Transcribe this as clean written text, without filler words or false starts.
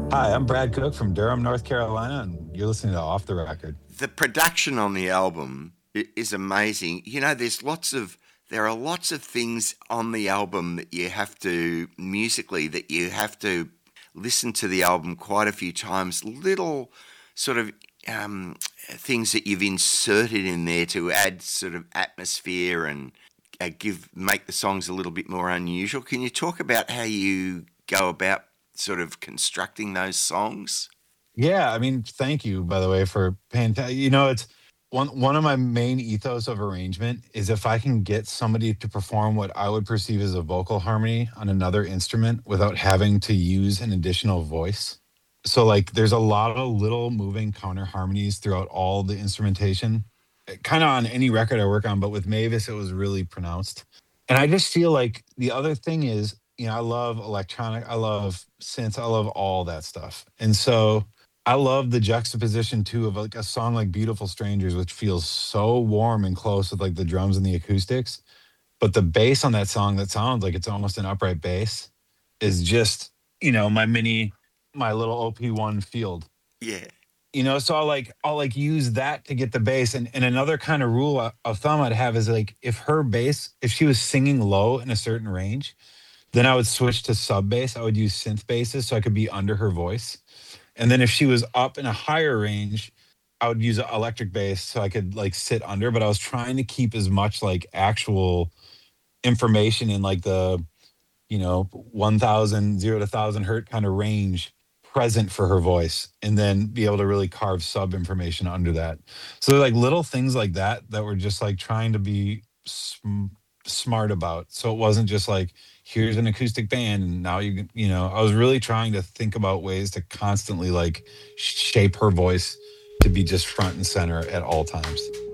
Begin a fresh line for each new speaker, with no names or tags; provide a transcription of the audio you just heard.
Hi, I'm Brad Cook from Durham, North Carolina, and you're listening to Off the Record.
The production on the album is amazing. There are lots of things on the album that you have to musically that you have to listen to the album quite a few times. Little sort of things that you've inserted in there to add sort of atmosphere and give make the songs a little bit more unusual. Can you talk about how you go about sort of constructing those songs?
Yeah, I mean, thank you, by the way, for paying. It's one of my main ethos of arrangement is if I can get somebody to perform what I would perceive as a vocal harmony on another instrument without having to use an additional voice. So, like, there's a lot of little moving counter harmonies throughout all the instrumentation, kind of on any record I work on, but with Mavis, it was really pronounced. And I just feel like the other thing is, I love electronic, I love synths, I love all that stuff. And so I love the juxtaposition too of like a song like Beautiful Strangers, which feels so warm and close with like the drums and the acoustics. But the bass on that song that sounds like it's almost an upright bass is just, my little OP1 field.
Yeah.
So I'll use that to get the bass. And another kind of rule of thumb I'd have is like if she was singing low in a certain range, then I would switch to sub bass. I would use synth basses so I could be under her voice. And then if she was up in a higher range, I would use an electric bass so I could like sit under. But I was trying to keep as much like actual information in like the 1,000 to 1,000 hertz kind of range present for her voice, and then be able to really carve sub information under that. So like little things like that were just like trying to be smart about. So it wasn't just like here's an acoustic band and now I was really trying to think about ways to constantly like shape her voice to be just front and center at all times.